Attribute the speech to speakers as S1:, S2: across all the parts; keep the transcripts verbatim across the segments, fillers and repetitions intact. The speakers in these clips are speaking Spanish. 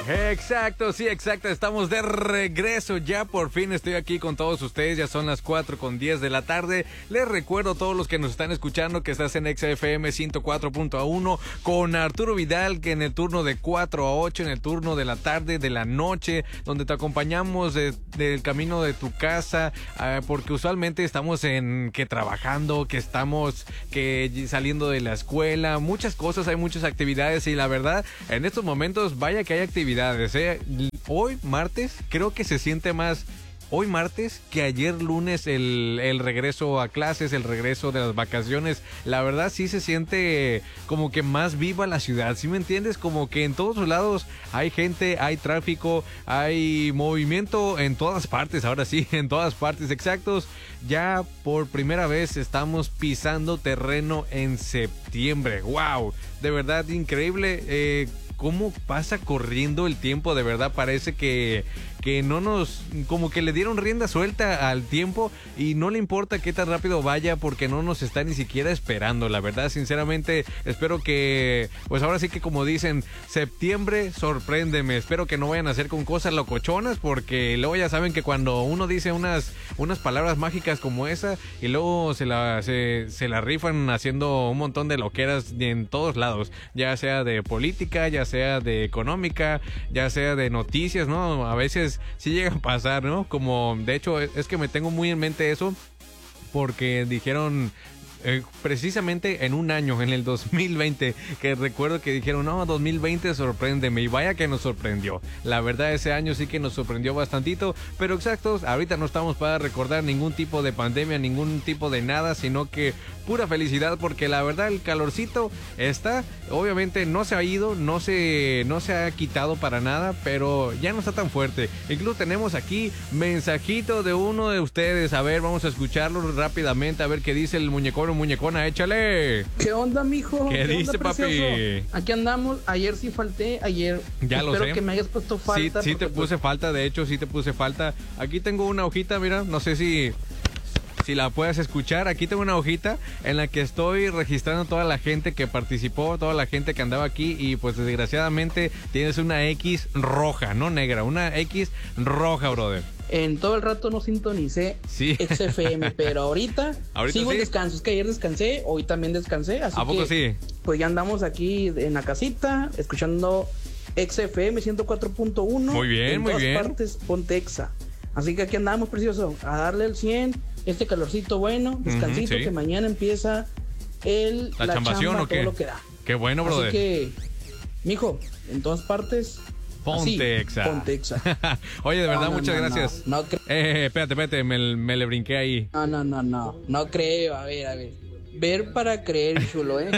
S1: Exacto, sí, exacto. Estamos de regreso. Ya por fin estoy aquí con todos ustedes. Ya son las cuatro con diez de la tarde. Les recuerdo a todos los que nos están escuchando que estás en Exa F M ciento cuatro punto uno con Arturo Vidal, que en el turno de cuatro a ocho, en el turno de la tarde, de la noche, donde te acompañamos de, del camino de tu casa, eh, porque usualmente estamos en que trabajando, que estamos que saliendo de la escuela, muchas cosas, hay muchas actividades y la verdad, en estos momentos, vaya que hay actividades. ¿eh? Hoy, martes, creo que se siente más hoy martes que ayer lunes el, el regreso a clases, el regreso de las vacaciones. La verdad sí se siente como que más viva la ciudad, ¿sí me entiendes? Como que en todos los lados hay gente, hay tráfico, hay movimiento en todas partes, ahora sí, en todas partes, exactos. Ya por primera vez estamos pisando terreno en septiembre. ¡Wow! De verdad increíble. Eh, cómo pasa corriendo el tiempo, de verdad parece que, que no nos, como que le dieron rienda suelta al tiempo y no le importa qué tan rápido vaya porque no nos está ni siquiera esperando, la verdad, sinceramente, espero que, pues ahora sí que como dicen, septiembre, sorpréndeme, espero que no vayan a hacer con cosas locochonas porque luego ya saben que cuando uno dice unas, unas palabras mágicas como esa y luego se la, se, se la rifan haciendo un montón de loqueras en todos lados, ya sea de política, ya sea de económica, ya sea de noticias, ¿no? A veces sí llega a pasar, ¿no? Como, de hecho, es que me tengo muy en mente eso, porque dijeron... Eh, precisamente en un año, en el dos mil veinte, que recuerdo que dijeron, no, dos mil veinte sorpréndeme, y vaya que nos sorprendió. La verdad, ese año sí que nos sorprendió bastantito, pero exactos, ahorita no estamos para recordar ningún tipo de pandemia, ningún tipo de nada, sino que pura felicidad, porque la verdad el calorcito está, obviamente no se ha ido, no se, no se ha quitado para nada, pero ya no está tan fuerte. Incluso tenemos aquí mensajito de uno de ustedes, a ver, vamos a escucharlo rápidamente, a ver qué dice el muñecón. Muñecona, échale.
S2: ¿Qué onda, mijo?
S1: ¿Qué, ¿Qué dice,
S2: onda,
S1: papi?
S2: Aquí andamos. Ayer sí falté. Ayer.
S1: Ya lo sé.
S2: Espero que me hayas puesto falta.
S1: Sí, sí te puse pues... falta. De hecho, sí te puse falta. Aquí tengo una hojita, mira. No sé si... Si la puedes escuchar, aquí tengo una hojita en la que estoy registrando toda la gente que participó, toda la gente que andaba aquí y pues desgraciadamente tienes una X roja, no negra, una X roja, brother.
S2: En todo el rato no sintonicé
S1: sí.
S2: X F M, pero ahorita, ahorita sigo sí? en descanso. Es que ayer descansé, hoy también descansé, así
S1: ¿A poco
S2: que,
S1: sí?
S2: Pues ya andamos aquí en la casita, escuchando X F M ciento cuatro punto uno.
S1: Muy bien,
S2: en
S1: muy
S2: todas
S1: bien.
S2: partes, ponte Exa. Así que aquí andamos, precioso, a darle el cien, este calorcito bueno, descansito, uh-huh, sí. Que mañana empieza el,
S1: la,
S2: la
S1: chambación
S2: chamba,
S1: o qué?
S2: Todo lo que da.
S1: Qué bueno, brother.
S2: Así que, mijo, en todas partes...
S1: Ponte Exa.
S2: Ponte Exa.
S1: Oye, de verdad,
S2: no, no,
S1: muchas
S2: no,
S1: gracias.
S2: No, no cre-
S1: eh, espérate, espérate, me, me le brinqué ahí.
S2: No, no, no, no. No creo, a ver, a ver. Ver para creer, chulo, ¿eh?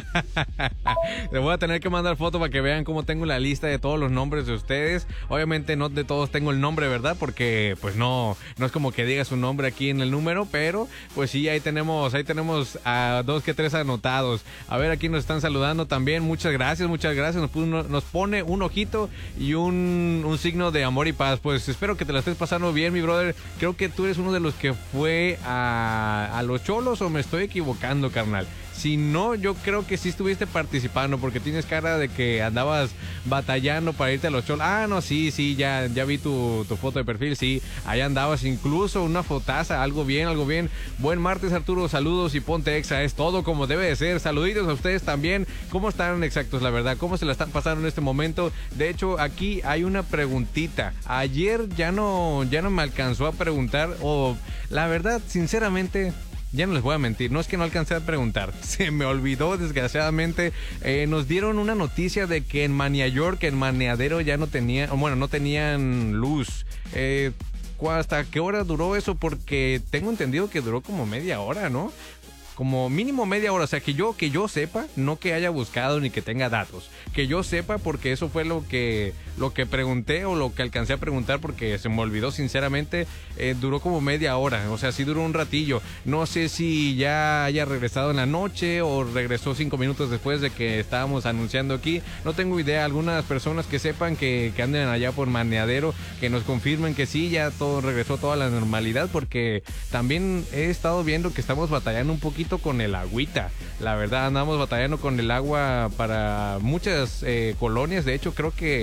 S1: Le voy a tener que mandar foto para que vean cómo tengo la lista de todos los nombres de ustedes. Obviamente no de todos tengo el nombre, ¿verdad? Porque pues no, no es como que diga su nombre aquí en el número, pero pues sí, ahí tenemos, ahí tenemos a dos que tres anotados. A ver, aquí nos están saludando también. Muchas gracias, muchas gracias. Nos, puso, nos pone un ojito y un, un signo de amor y paz. Pues espero que te la estés pasando bien, mi brother. Creo que tú eres uno de los que fue a, a los Cholos, o me estoy equivocando, carnal. Si no, yo creo que sí estuviste participando porque tienes cara de que andabas batallando para irte a los Cholos. Ah, no, sí, sí, ya, ya vi tu, tu foto de perfil, sí, ahí andabas, incluso una fotaza, algo bien, algo bien. Buen martes, Arturo, saludos y ponte Exa, es todo como debe de ser. Saluditos a ustedes también. ¿Cómo están exactos, la verdad? ¿Cómo se la están pasando en este momento? De hecho, aquí hay una preguntita. Ayer ya no, ya no me alcanzó a preguntar, o la verdad, sinceramente... Ya no les voy a mentir, no es que no alcancé a preguntar, se me olvidó desgraciadamente. Eh, nos dieron una noticia de que en Mania York, en Maneadero ya no tenían, bueno, no tenían luz. Eh, ¿Hasta qué hora duró eso? Porque tengo entendido que duró como media hora, ¿no? Como mínimo media hora, o sea, que yo, que yo sepa, no que haya buscado ni que tenga datos, que yo sepa, porque eso fue lo que, lo que pregunté o lo que alcancé a preguntar, porque se me olvidó sinceramente. Eh, duró como media hora, o sea, sí duró un ratillo. No sé si ya haya regresado en la noche o regresó cinco minutos después de que estábamos anunciando aquí, no tengo idea. Algunas personas que sepan que, que anden allá por Maneadero, que nos confirmen que sí, ya todo regresó toda la normalidad, porque también he estado viendo que estamos batallando un poquito con el agüita. La verdad, andamos batallando con el agua para muchas eh, colonias. De hecho, creo que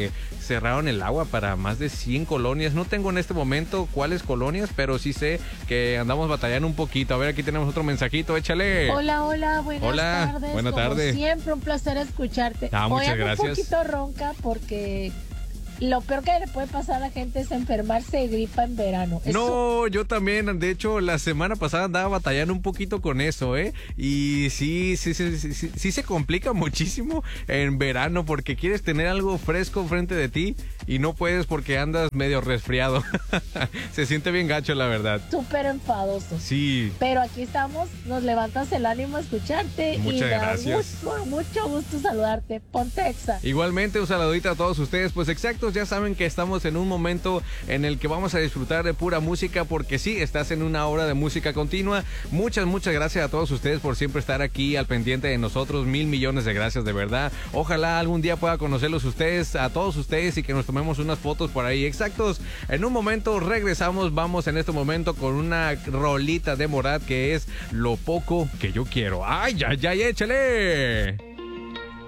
S1: cerraron el agua para más de cien colonias. No tengo en este momento cuáles colonias, pero sí sé que andamos batallando un poquito. A ver, aquí tenemos otro mensajito, échale.
S3: Hola, hola, buenas
S1: hola,
S3: tardes.
S1: Buenas
S3: Como
S1: tardes.
S3: siempre, un placer escucharte.
S1: Ah, muchas
S3: Hoy ando
S1: gracias.
S3: un poquito ronca porque lo peor que le puede pasar a la gente es enfermarse de gripa en verano. Eso...
S1: No, yo también, de hecho, la semana pasada andaba batallando un poquito con eso, ¿eh? Y sí, sí, sí, sí, sí, sí se complica muchísimo en verano porque quieres tener algo fresco frente de ti y no puedes porque andas medio resfriado. Se siente bien gacho, la verdad.
S3: Súper enfadoso.
S1: Sí.
S3: Pero aquí estamos, nos levantas el ánimo a escucharte.
S1: Muchas
S3: y me
S1: gracias.
S3: Da mucho, mucho gusto saludarte. Ponte Exa.
S1: Igualmente, un saludito a todos ustedes. Pues exactos, ya saben que estamos en un momento en el que vamos a disfrutar de pura música porque sí, estás en una hora de música continua. Muchas, muchas gracias a todos ustedes por siempre estar aquí al pendiente de nosotros. Mil millones de gracias, de verdad. Ojalá algún día pueda conocerlos ustedes, a todos ustedes, y que nos tomemos unas fotos por ahí. Exactos, en un momento regresamos. Vamos en este momento con una rolita de Morat que es Lo Poco Que Yo Quiero. ¡Ay, ay, ay, échale!